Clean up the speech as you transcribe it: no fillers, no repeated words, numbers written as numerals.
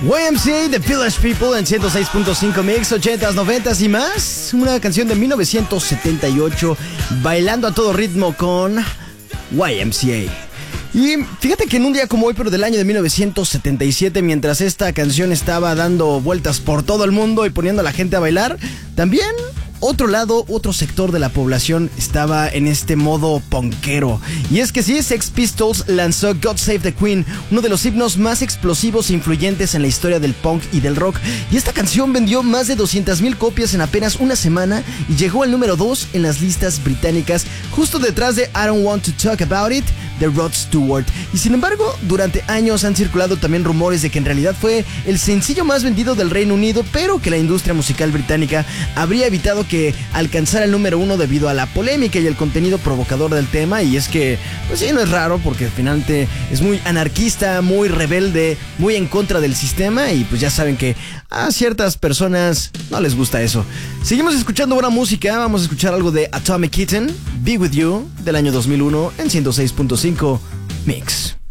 YMCA, The Village People en 106.5 Mix, 80s, 90s y más. Una canción de 1978, bailando a todo ritmo con YMCA. Y fíjate que en un día como hoy, pero del año de 1977, mientras esta canción estaba dando vueltas por todo el mundo y poniendo a la gente a bailar, también otro sector de la población estaba en este modo punkero. Y es que sí, Sex Pistols lanzó God Save the Queen, uno de los himnos más explosivos e influyentes en la historia del punk y del rock. Y esta canción vendió más de 200,000 copias en apenas una semana y llegó al número 2 en las listas británicas, justo detrás de I Don't Want to Talk About It de Rod Stewart. Y sin embargo, durante años han circulado también rumores de que en realidad fue el sencillo más vendido del Reino Unido, pero que la industria musical británica habría evitado que alcanzara el número 1 debido a la polémica y el contenido provocador del tema. Y es que, pues sí, no es raro, porque finalmente es muy anarquista, muy rebelde, muy en contra del sistema, y pues ya saben que a ciertas personas no les gusta eso. Seguimos escuchando buena música. Vamos a escuchar algo de Atomic Kitten, Be With You, del año 2001 en 106.5 Mix.